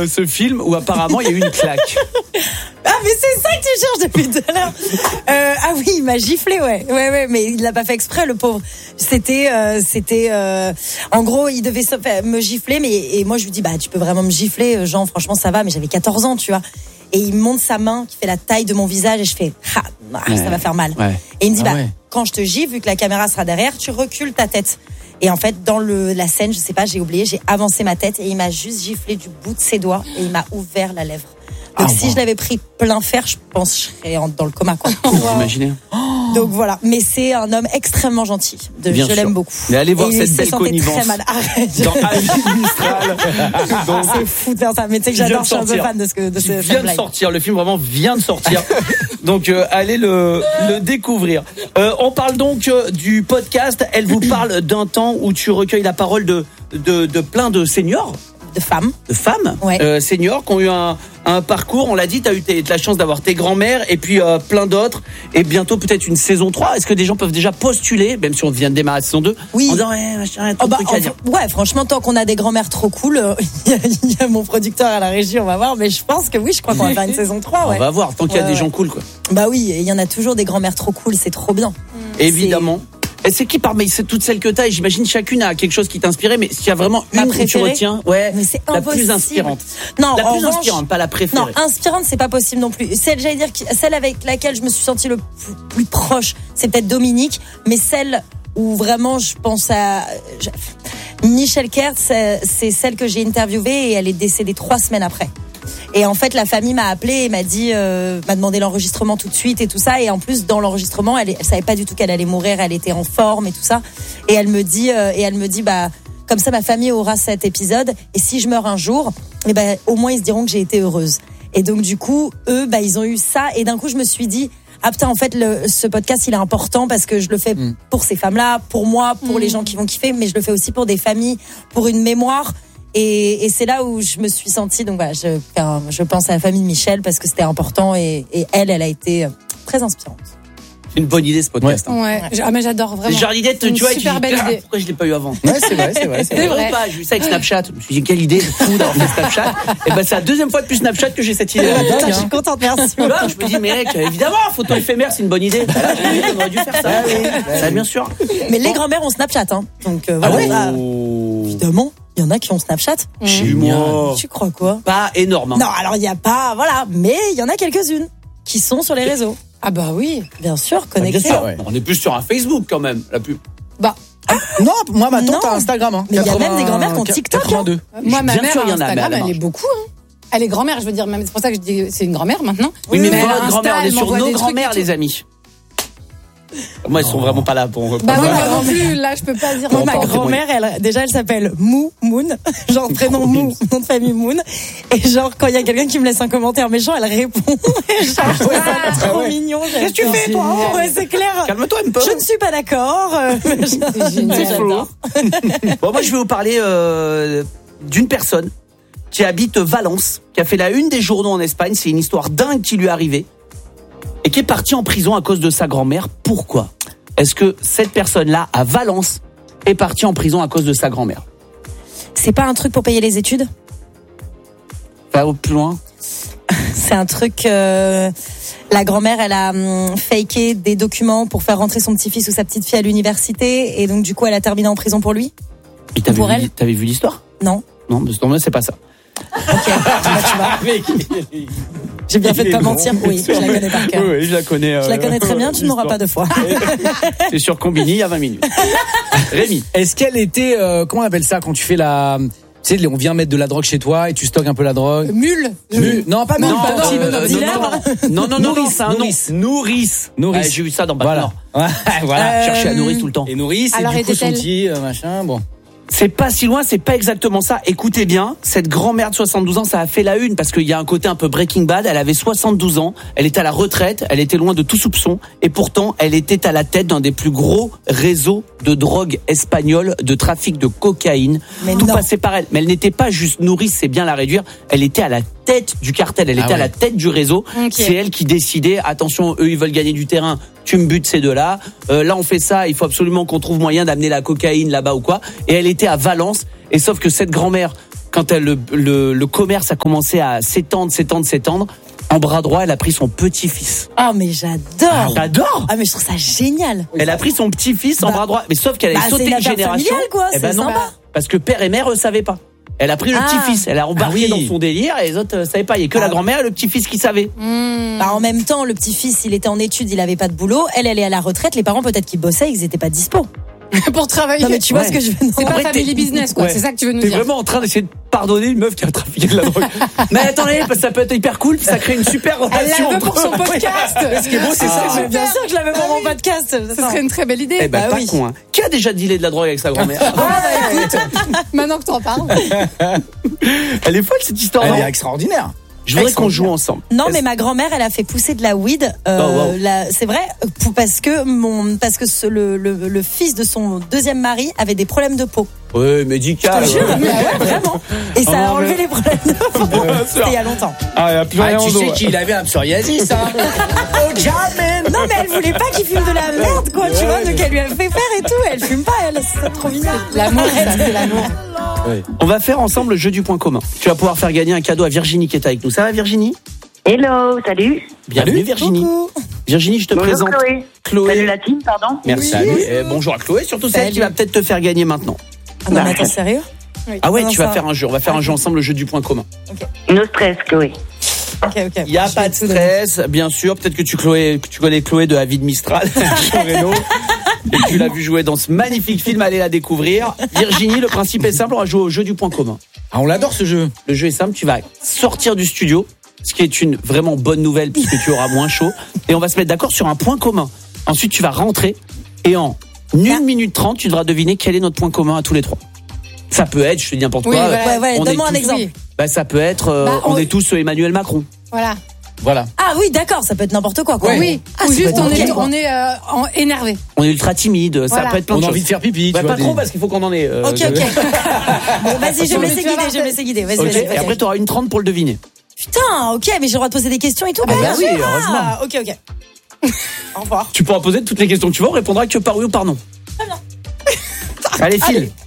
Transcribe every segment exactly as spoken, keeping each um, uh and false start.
euh, ce film où apparemment il y a eu une claque. Ah mais c'est ça que tu cherches depuis tout à l'heure. Euh, ah oui, il m'a giflé, ouais, ouais, ouais, mais il l'a pas fait exprès, le pauvre. C'était, euh, c'était, euh, en gros, il devait me gifler, mais et moi je lui dis bah tu peux vraiment me gifler, Jean, franchement ça va, mais j'avais quatorze ans, tu vois. Et il monte sa main qui fait la taille de mon visage et je fais ah, ouais, ça va faire mal. Ouais. Et il me dit ah bah ouais. quand je te gifle, vu que la caméra sera derrière, tu recules ta tête. Et en fait, dans le, la scène, je sais pas, j'ai oublié, j'ai avancé ma tête et il m'a juste giflé du bout de ses doigts et il m'a ouvert la lèvre. Donc ah, si wow. je l'avais pris plein fer, je pense que je serais en, dans le coma, quoi. Vous imaginez? Donc voilà, mais c'est un homme extrêmement gentil. De, je sûr. l'aime beaucoup. Mais allez voir et cette belle connivence. Très mal. Arrête. Dans Avis Mistral. Donc, c'est fou de faire ça. Mais tu sais que j'adore, je suis un peu fan de ce que de ce. Il vient de sortir, le film vraiment vient de sortir. Donc euh, allez le, le découvrir. Euh, on parle donc euh, du podcast. Elle vous parle d'un temps où tu recueilles la parole de de, de plein de seniors. De femmes. De femmes ouais. euh, seniors qui ont eu un, un parcours, on l'a dit, tu as eu tes, la chance d'avoir tes grands-mères et puis euh, plein d'autres. Et bientôt peut-être une saison trois. Est-ce que des gens peuvent déjà postuler, même si on vient de démarrer la saison deux, oui. en disant ouais, machin, oh bah, truc à dire. Ouais, franchement, tant qu'on a des grands-mères trop cool, il euh, y, y a mon producteur à la régie, on va voir. Mais je pense que oui, je crois qu'on va faire une saison trois. Ouais. On va voir, tant qu'il y a ouais, des ouais. gens cool, quoi. Bah oui, il y en a toujours des grands-mères trop cool, c'est trop bien. Mmh. Évidemment. Et c'est qui parmi toutes celles que t'as? Et j'imagine chacune a quelque chose qui t'inspirait, mais s'il y a vraiment Ma une préférée, que tu retiens, ouais, mais c'est la impossible. plus inspirante. Non, la plus revanche, inspirante, pas la préférée. Non, inspirante, c'est pas possible non plus. Celle, j'allais dire, celle avec laquelle je me suis sentie le plus, plus proche, c'est peut-être Dominique, mais celle où vraiment je pense à je, Michel Kertz, c'est celle que j'ai interviewée et elle est décédée trois semaines après. Et en fait, la famille m'a appelé et m'a dit, euh, m'a demandé l'enregistrement tout de suite et tout ça. Et en plus, dans l'enregistrement, elle, elle savait pas du tout qu'elle allait mourir. Elle était en forme et tout ça. Et elle me dit, euh, et elle me dit, bah, comme ça, ma famille aura cet épisode. Et si je meurs un jour, eh ben, au moins ils se diront que j'ai été heureuse. Et donc, du coup, eux, bah, ils ont eu ça. Et d'un coup, je me suis dit, ah putain, en fait, le, ce podcast, il est important parce que je le fais mmh. pour ces femmes-là, pour moi, pour mmh. les gens qui vont kiffer, mais je le fais aussi pour des familles, pour une mémoire. Et, et c'est là où je me suis sentie, donc voilà, je, enfin, je pense à la famille de Michel parce que c'était important et, et elle, elle a été très inspirante. C'est une bonne idée ce podcast. Ouais, hein. ouais. Ah, mais j'adore vraiment. Genre l'idée, tu vois, super tu belle dis, idée. Pourquoi je l'ai pas eu avant? Ouais, c'est vrai, c'est vrai. C'est, c'est vrai. vrai. Pas, j'ai vu ça avec Snapchat. Je me suis dit, quelle idée de fou d'avoir fait Snapchat. Et ben, c'est la deuxième fois depuis Snapchat que j'ai cette idée. Putain, je suis contente, merci. Là, je me dis, mec, évidemment, photo éphémère, c'est une bonne idée. Là, on aurait dû faire ça. Ah, ça, bien sûr. Mais les grand-mères ont Snapchat, hein. Donc, euh, voilà. Ah ouais. Évidemment. Il y en a qui ont Snapchat. Chez moi. Tu crois quoi? Pas énorme. Hein. Non, alors il y a pas, voilà, mais il y en a quelques-unes qui sont sur les réseaux. Ah bah oui, bien sûr, connectés. Ah, bien sûr, ouais. On est plus sur un Facebook quand même, la pub. Bah. Ah, non, moi ma tante a Instagram. Hein. Mais il y a même des grand-mères qui ont TikTok. quatre-vingt-deux. Hein. Moi, ma bien mère sûr, a y en a, Instagram, elle, elle est beaucoup. Hein. Elle est grand-mère, je veux dire, même c'est pour ça que je dis c'est une grand-mère maintenant. Oui, mais, mais votre grand-mère, on est sur nos grand-mères, les amis. Moi, ils sont vraiment pas là pour. Bah oui, moi non plus. Là, je peux pas dire. Moi, ma grand-mère, elle, déjà, elle s'appelle Mou Moon, genre prénom Mou, nom de famille Moon. Et genre, quand il y a quelqu'un qui me laisse un commentaire méchant, elle répond. Genre, je trouve ça trop mignon. Qu'est-ce que tu fais, toi? Ouais, c'est clair. Calme-toi un peu. Je ne suis pas d'accord. C'est génial. Bon, moi, je vais vous parler euh, d'une personne qui habite Valence, qui a fait la une des journaux en Espagne. C'est une histoire dingue qui lui est arrivée. Et qui est parti en prison à cause de sa grand-mère. Pourquoi? Est-ce que cette personne-là, à Valence, est partie en prison à cause de sa grand-mère? C'est pas un truc pour payer les études? Va plus loin. C'est un truc... Euh, la grand-mère, elle a hum, faké des documents pour faire rentrer son petit-fils ou sa petite-fille à l'université. Et donc, du coup, elle a terminé en prison pour lui. Et t'avais pour vu, elle t'avais vu l'histoire? Non. Non, parce que c'est pas ça. Ok, bah, tu vois. J'ai bien fait de pas mentir. Oui, je la connais par cœur. Oui, oui, je la connais. Euh, je la connais très bien, tu ne m'auras pas deux fois. C'est sur Combini il y a vingt minutes. Rémi. Est-ce qu'elle était, euh, comment on appelle ça quand tu fais la... Tu sais, on vient mettre de la drogue chez toi et tu stockes un peu la drogue. Mule. Mule. Non, pas mule. Non, pas euh, non, euh, non, non, non, non, nourrice, c'est un nom. nourrice. Nourrice. Nourrice. Ouais, j'ai vu ça dans Voilà. Batman. Voilà. Euh, Chercher à nourrice tout le temps. Et nourrice, et alors, du coup, son était-elle petit, euh, machin, bon. C'est pas si loin, c'est pas exactement ça. Écoutez bien, cette grand-mère de soixante-douze ans, ça a fait la une parce qu'il y a un côté un peu Breaking Bad. Elle avait soixante-douze ans, elle était à la retraite, elle était loin de tout soupçon et pourtant elle était à la tête d'un des plus gros réseaux de drogue espagnole, de trafic de cocaïne. Mais tout non. passait par elle. Mais elle n'était pas juste nourrice, c'est bien la réduire. Elle était à la tête du cartel, elle était ah ouais. à la tête du réseau. Okay. C'est elle qui décidait, attention, eux ils veulent gagner du terrain, tu me butes ces deux-là. Euh, là on fait ça, il faut absolument qu'on trouve moyen d'amener la cocaïne là-bas ou quoi. Et elle était à Valence. Et sauf que cette grand-mère quand elle, le, le, le commerce a commencé à s'étendre, s'étendre, s'étendre, en bras droit, elle a pris son petit-fils. Oh, mais j'adore. T'adores? Ah, mais je trouve ça génial. Elle a pris son petit-fils en Bah, bras droit, mais sauf qu'elle a bah, sauté c'est une une affaire génération. familiale, quoi, Eh ben c'est non, sympa. parce que père et mère eux savaient pas. Elle a pris le Ah. petit-fils, elle a embarqué Ah oui. dans son délire et les autres euh, savaient pas. Il y a que Ah. la grand-mère et le petit-fils qui savaient. Bah, en même temps, le petit-fils, il était en études, il avait pas de boulot. Elle, elle est à la retraite. Les parents, peut-être qu'ils bossaient, ils étaient pas dispo. Pour travailler. Non, mais tu vois Ouais. ce que je veux dire. C'est pas Après, family t'es- business, quoi. Ouais. C'est ça que tu veux nous T'es dire. vraiment en train d'essayer de pardonner une meuf qui a trafiqué de la drogue. Mais attendez, parce que ça peut être hyper cool, puis ça crée une super Elle relation. la veut pour entre son eux. podcast. Ce qui est beau, c'est Ah. ça. Mais bien sûr que je l'avais pour mon podcast. Ce serait une très belle idée. Eh ben, Bah pas oui. con, hein. Qui a déjà dealé de la drogue avec sa grand-mère? Ah, bah, écoute, maintenant que t'en parles. Elle est folle, cette histoire. Elle non est extraordinaire. Je voudrais qu'on joue ensemble. Non, Est-ce- mais ma grand-mère, elle a fait pousser de la weed. Euh, Oh, wow. la- c'est vrai, pour- parce que mon, parce que ce- le, le, le fils de son deuxième mari avait des problèmes de peau. Ouais, médical. Je te jure, mais ouais, vraiment. Et ça Oh, a non, enlevé mais- les problèmes de peau. Bien sûr. C'était il y a longtemps. Ah, il y a plus Ah, rien tu en dos. sais qu'il avait un psoriasis, hein. Oh, jamais. Non, mais elle voulait pas qu'il fume de la merde, quoi, tu vois, donc elle lui a fait faire et tout. Elle fume pas, elle, c'est trop mignon. L'amour, ça, c'est l'amour. On va faire ensemble le jeu du point commun. Tu vas pouvoir faire gagner un cadeau à Virginie qui est avec nous. Ça va, Virginie? Hello, salut. Bienvenue, Virginie. Coucou. Virginie, je te Bonjour présente Chloé. Chloé. Salut la team, pardon. Merci. Oui. Et bonjour à Chloé, surtout celle Salut. qui va peut-être te faire gagner maintenant. Ah non, mais attends, sérieux? Ah ouais, Comment tu vas ça faire un jeu. On va faire un jeu ensemble, le jeu du point commun. No stress, Chloé. Ok, ok. Il y a Je pas vais de tout donner. stress, bien sûr. Peut-être que tu, Chloé, que tu connais Chloé de Avid Mistral, sur Reno. Et tu l'as vu jouer dans ce magnifique film. Allez la découvrir. Virginie, le principe est simple. On va jouer au jeu du point commun. Ah, on l'adore, ce jeu. Le jeu est simple. Tu vas sortir du studio, ce qui est une vraiment bonne nouvelle puisque tu auras moins chaud. Et on va se mettre d'accord sur un point commun. Ensuite, tu vas rentrer et en une minute trente, tu devras deviner quel est notre point commun à tous les trois. Ça peut être, je te dis n'importe Oui, quoi. voilà. Ouais, ouais, on donne-moi est un tous- exemple. Oui. Bah, ça peut être, euh, Bah, on... on- est tous euh, Emmanuel Macron. Voilà. Voilà. Ah oui, d'accord, ça peut être n'importe quoi, quoi. Oui. Ah, Ou ça juste, peut être on est, nickel, quoi. on est euh, en- énervé. On est ultra timide. Ça Voilà. peut être plein On de a choses. envie de faire pipi. Bah, tu vois, pas trop des- parce qu'il faut qu'on en ait. euh, Ok, je- ok. Bon, vas-y, je vais me laisser Tu vas guider, voir, je vais me laisser guider. Vas-y, Ok. vas-y, Et vas-y. après, tu auras une trente pour le deviner. Putain, ok, mais j'ai le droit de poser des questions et tout. bah oui, heureusement. Ah, ok, ok. Au revoir. Tu pourras poser toutes les questions que tu veux. On répondra que par oui ou par non. Très bien. Allez, file. Allez.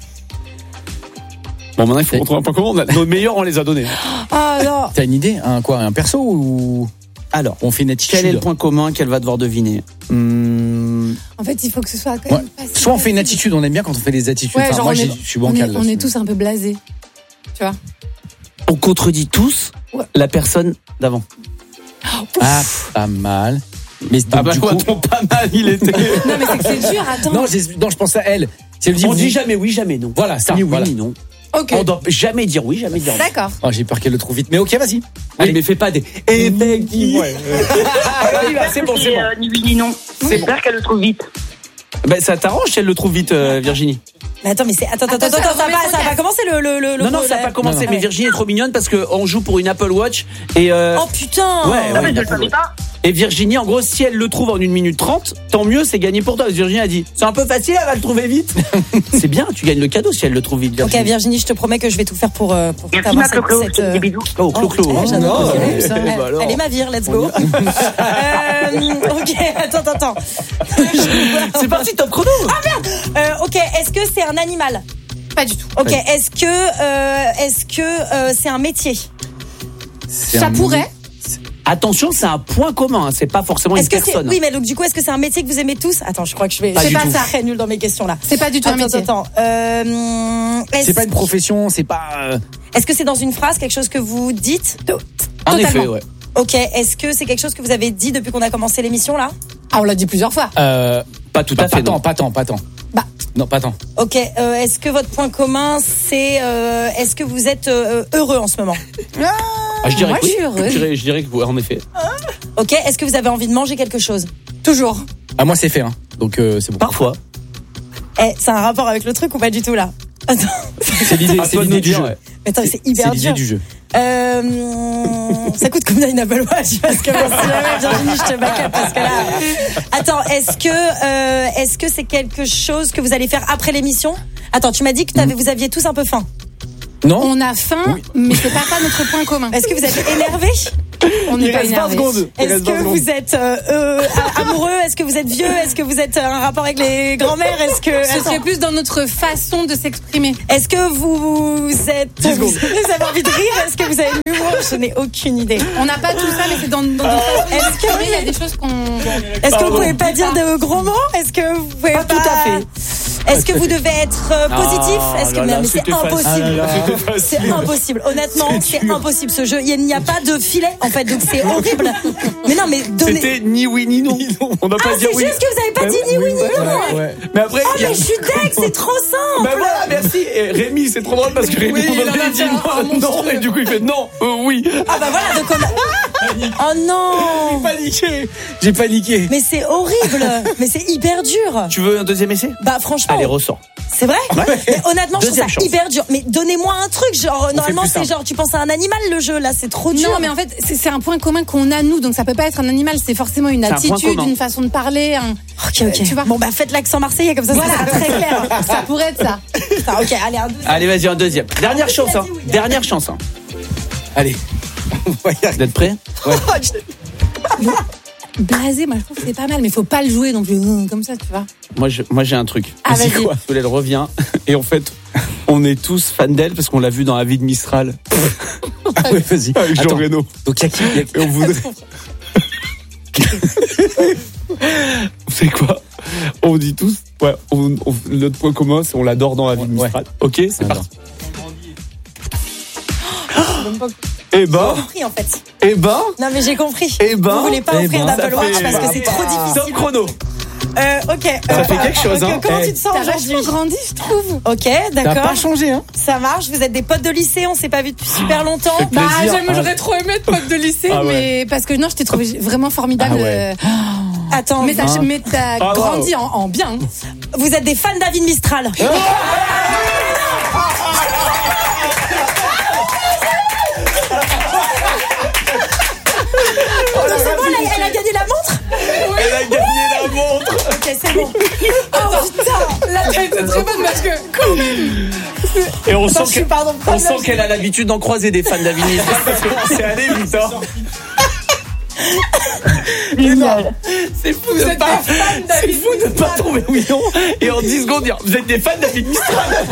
Bon, maintenant, il faut qu'on trouve un point commun. On a- Nos meilleurs, on les a donnés. Ah non. T'as une idée? Un quoi? Un perso ou Alors, on fait une attitude? quel est le point commun qu'elle va devoir deviner? Hmm, En fait, il faut que ce soit quand Ouais. même pas si Soit on fait une facile. attitude, on aime bien quand on fait des attitudes. Ouais, Enfin, genre moi, on j'ai- est- je suis On est, bancal. on là-dessus. est tous un peu blasés. Tu vois. On contredit tous Ouais. la personne d'avant. Ah, pas mal. Mais donc, Ah bah, du quoi, coup, ton pas mal, il était. Non, mais c'est que c'est dur, attends. non, j'ai- non, je pense à elle. Si elle me dit, On vous- dit jamais oui, jamais non. Voilà, ça, Ni oui, voilà. ni non. Ok. On doit jamais dire oui, jamais dire non. D'accord. Oh, j'ai peur qu'elle le trouve vite. Mais ok, vas-y. Oui, Allez. mais fais pas des. Effectivement. Ouais. Allez, va, c'est bon, c'est Et, bon. euh, ni oui ni non. J'espère qu'elle le trouve vite. Ben, ça t'arrange si elle le trouve vite, euh, Virginie. Mais attends, mais c'est. Attends, attends, attends, Attention, attends, ça on va, met ça son va casque. commencer le. le, le Non, non, le- ça n'a la- pas commencé. Ah Mais ouais. Virginie est trop mignonne parce qu'on joue pour une Apple Watch. Et, euh, Oh putain! ouais, Ah, ouais, mais une je le Apple savais Watch. pas. Et Virginie, en gros, si elle le trouve en une minute trente, tant mieux, c'est gagné pour toi. Parce que Virginie a dit, c'est un peu facile, elle va le trouver vite. C'est bien, tu gagnes le cadeau si elle le trouve vite, Ok, Virginie. Virginie, je te promets que je vais tout faire pour. euh, pour Merci t'avoir ma Clo-Clo. cette- Je te fais cette, des euh, bisous. Oh, Clo-Clo. Oh, j'adore. non, Elle- eh, elle, bah alors. elle est ma vire, let's go. Euh, ok, attends, attends, attends. C'est parti, top chrono. Euh, ok, est-ce que c'est un animal? Pas du tout. Ok, est-ce que euh, est-ce que euh, c'est un métier? C'est Ça un- pourrait. Attention, c'est un point commun, hein, c'est pas forcément une Est-ce que c'est personne. oui, mais donc du coup, est-ce que c'est un métier que vous aimez tous? Attends, je crois que je vais. Pas C'est du pas tout. ça. Très nul dans mes questions là. C'est pas du tout un Attends, métier. attends. Euh, est-ce, C'est pas une profession, c'est pas. euh, est-ce que c'est dans une phrase quelque chose que vous dites? En Totalement. effet, ouais. Ok, est-ce que c'est quelque chose que vous avez dit depuis qu'on a commencé l'émission là? Ah, on l'a dit plusieurs fois. euh, Pas tout pas, à fait. pas tant, non. pas tant, pas tant. Bah. Non, pas tant. Ok, euh, est-ce que votre point commun c'est euh, est-ce que vous êtes euh, heureux en ce moment? Ah, je dirais Moi, que oui. je suis heureuse. Je dirais, je dirais que oui, en effet. Ok, est-ce que vous avez envie de manger quelque chose? Toujours. Ah, moi, c'est fait, hein. Donc, euh, c'est bon. Parfois. Eh, c'est un rapport avec le truc ou pas du tout là? Attends, C'est l'idée, À c'est toi de l'idée nous du dire, jeu. ouais. mais attends, c'est C'est hyper l'idée dur. du jeu. Euh, ça coûte combien une Apple Watch? Parce que bon, si jamais Virginie, je te backup parce que là. Attends, est-ce que euh, est-ce que c'est quelque chose que vous allez faire après l'émission? Attends, tu m'as dit que t'avais, vous aviez tous un peu faim. Non? On a faim, Oui. mais c'est pas, pas notre point commun. Est-ce que vous êtes énervé? On Il n'est pas reste vingt énervé. secondes. Il Est-ce reste vingt que secondes. vous êtes euh, euh, amoureux? Est-ce que vous êtes vieux? Est-ce que vous êtes euh, un rapport avec les grands-mères? Est-ce que Ce attends. serait plus dans notre façon de s'exprimer. Est-ce que vous êtes dix vous, secondes. vous avez envie de rire? Est-ce que vous avez l'humour? Je n'ai aucune idée. On n'a pas tout ça, mais c'est dans, dans notre façon de Est-ce que- s'exprimer. Il y a des choses qu'on... Est-ce que Pardon. vous pouvez pas dire de gros mots? Est-ce que vous pouvez Pas pas, tout à fait. Est-ce que vous devez être euh, positif? Ah Est-ce que là là, mais c'est c'était facile. impossible. Ah là là. C'est impossible. Honnêtement, c'est impossible ce jeu. Il n'y a pas de filet en fait, donc c'est horrible. Mais non, mais donnez. C'était ni oui ni non. On n'a Ah, pas dit c'est oui. juste que vous avez pas dit ni oui ni non. Ouais, ouais. Mais après, Oh il y a- mais je suis deg, c'est trop simple. Ben voilà, merci. Et Rémi, c'est trop drôle parce que Rémi, Oui, on il en a a dit fait un- un non, non, monstrueux. et du coup, il fait non, euh, oui. Ah bah voilà, donc on a... Oh non. Paniqué. J'ai paniqué. Mais c'est horrible. Mais c'est hyper dur. Tu veux un deuxième essai? Bah franchement. Allez, ressort. C'est vrai? Mais honnêtement, je trouve Deuxième ça chance. hyper dur. Mais donnez-moi un truc, genre normalement plus c'est simple. genre tu penses à un animal le jeu là, c'est trop dur. Non, mais en fait, c'est c'est un point commun qu'on a nous, donc ça peut pas être un animal, c'est forcément une un point attitude, commun. une façon de parler. Un... Ok, ok. Tu vois. Bon bah faites l'accent marseillais comme ça, Voilà, c'est très clair. Ça pourrait être ça. Putain, ok, allez un deuxième. Allez, vas-y, un deuxième. Dernière il a chance, dit hein. oui. Dernière chance, hein. Allez. On va y arriver. Vous êtes prêts? Blasé, moi je trouve que c'est pas mal, mais faut pas le jouer non plus euh, comme ça, tu vois. Moi, je, moi, j'ai un truc. Ah, C'est vas-y. quoi? Elle revient. Et en fait, on est tous fans d'elle parce qu'on l'a vue dans La Vie de Mistral. Ah ouais, vas-y. Avec Jean Attends. Reno. Donc il y a qui il y a- Et on voudrait. Vous savez quoi? On dit tous, ouais, on, on- notre point commun, c'est on l'adore dans La Vie de Ouais. Mistral. Ok, c'est Alors. parti. Eh ben, Compris en fait. eh ben, Non mais j'ai compris. Eh ben, Vous voulez pas eh offrir ben, d'Apple ça Watch fait- parce que c'est trop difficile. top chrono. Euh, ok. Ça euh, fait quelque chose, ok, hein. Comment Eh. tu te sens T'as aujourd'hui? vachement grandi, je trouve. Ok, T'as d'accord. pas changé, hein? Ça marche. Vous êtes des potes de lycée, on s'est pas vu depuis super longtemps. Bah, Plaisir. j'aime- j'aurais trop aimé être pote de lycée, Ah ouais. mais parce que non, je t'ai trouvé vraiment formidable. Ah ouais. euh, Attends, Mais t'as mais t'as Ah, grandi en, en bien. vous êtes des fans David Mistral. Oh, Donc c'est bon, elle a, elle a gagné la montre. Elle a gagné la montre. Ok, c'est bon. Oh putain. Là, t'as été très bonne parce que quand même. Et on Attends, sent je suis que- pardon. on sent qu'elle a l'habitude d'en croiser des fans d'Avignon. Parce que c'est allé vite, hein. Génial. C'est fou de pas, c'est fou de pas trouver oui non et en dix secondes dire vous êtes des fans d'David Mistral.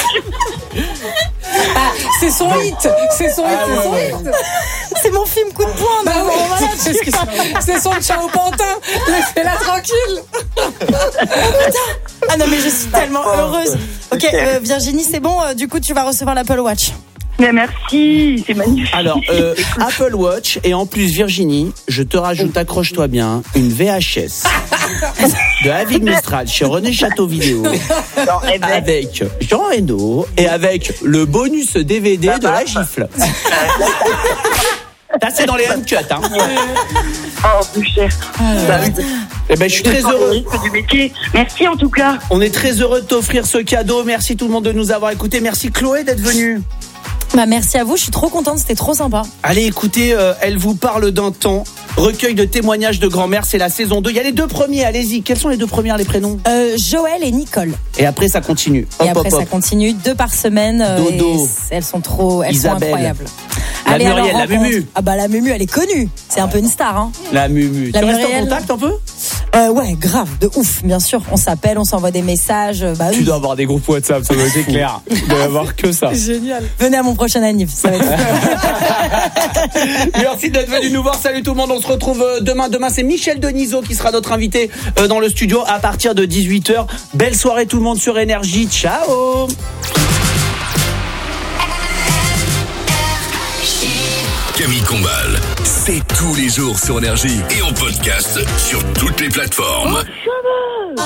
C'est son hit, c'est son hit, Ah, c'est ouais, son ouais. hit. C'est mon film coup de poing. Bah donc oui, bon, voilà, c'est ce que- c'est son ciao pantin. Laissez-la tranquille. Ah non mais je suis tellement heureuse. Ok, euh, Virginie, c'est bon. euh, du coup, tu vas recevoir l'Apple Watch. Mais merci, c'est magnifique. Alors euh, Apple Watch et en plus Virginie, je te rajoute accroche-toi bien une V H S de David Mistral chez René Château Vidéo Non, eh ben, avec Jean Reno et avec le bonus D V D de la gifle. Ça c'est dans les uncut hein. oh, plus cher. Bah oui. Eh ben je suis très Le heureux. risque du métier. Merci en tout cas. On est très heureux de t'offrir ce cadeau. Merci tout le monde de nous avoir écoutés. Merci Chloé d'être venue. Bah merci à vous. Je suis trop contente. C'était trop sympa. Allez écoutez, euh, elle vous parle d'un temps. Recueil de témoignages de grand-mère, c'est la saison deux. Il y a les deux premiers, allez-y. Quels sont les deux premières, les prénoms? Euh, Joël et Nicole. Et après ça continue. Et Hop, après hop, ça hop. continue deux par semaine. euh, Dodo. et elles sont trop, elles Isabelle. sont incroyables. La Allez, à leur Muriel, la rencontre. Mumu. Ah bah la Mumu, elle est connue. C'est un peu une star, hein. La Mumu. La tu restes en Muriel. contact un peu? Euh, ouais, grave, de ouf, bien sûr. On s'appelle, on s'envoie des messages. euh, Bah Tu oui. dois avoir des groupes WhatsApp, ça doit être clair. Il doit y avoir que ça. Génial. Venez à mon prochain anniv. Ça va être... Merci d'être venu nous voir. Salut tout le monde. On se retrouve euh, demain. Demain, c'est Michel Denisot qui sera notre invité euh, dans le studio à partir de dix-huit heures. Belle soirée tout le monde sur Énergie. Ciao. Camille Combal, c'est tous les jours sur Énergie et en podcast sur toutes les plateformes.